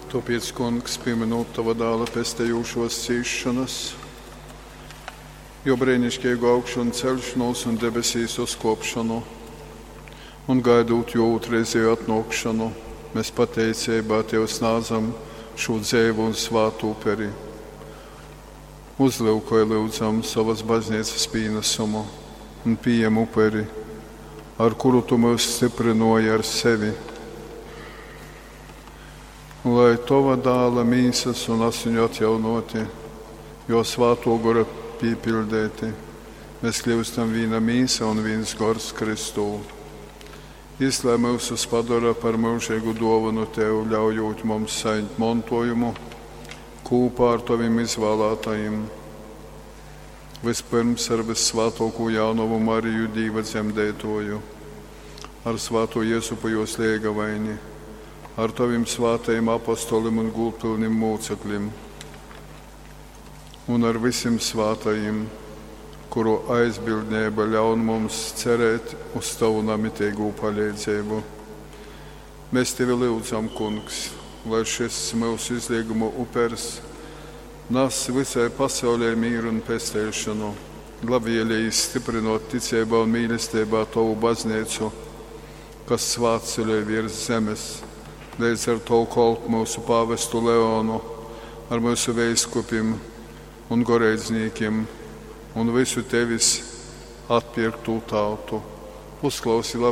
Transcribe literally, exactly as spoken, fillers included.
Tāpēc, kungs, pieminot tava dēla pestējošos cīšanas, jo brīnišķīgu augšanu celšanos un debesīs uzkopšanu, un gaidot jo otrreizēju atnākšanu, mēs pateicībā tev sniedzam šo dzēvu un svātu uperi. Uzlūkoj lūdzam savas baznīcas pienesumu un pieņem uperi, ar kuru tu mūs stiprinoji ar sevi. Lai tava dēla mīsas un asiņu atjaunoti, jo svāto gara piepildēti, mēs kļūstam viena mīsa un viens gars Kristū. Izlai mūsus padara par mūžīgu dāvanu tev, ļaujot mums saņemt mantojumu kopā ar taviem izvēlētajiem. Vispirms ar vissvātāko Jaunovu Mariju, Dieva dzemdētoju, ar svāto Jēzupu jos liegavaini, ar taviem svātajiem apostolim un gulpilnim mūcekļiem, un ar visiem svātajiem, kuru aizbildnība ļaun mums cerēt uz tavu namitīgu palīdzību. Mēs tevi lūdzam, kungs, lai šis mūsu izliegumu upers nes visai pasaulē mīru un pestēšanu, labvēlīgi stiprinot ticībā un mīlestībā tavu baznīcu, kas svātceļoja virs zemes. Līdz ar to kolp mūsu pāvestu Leonu, ar mūsu veiskupiem un goreidzniekiem un visu tevis atpirktu tautu. Uzklausi